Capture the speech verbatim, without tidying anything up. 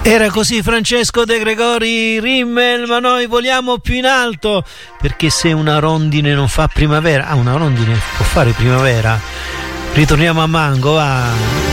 Era così Francesco De Gregori Rimmel, ma noi voliamo più in alto, perché se una rondine non fa primavera, ah, una rondine può fare primavera. Ritorniamo a Mango, va.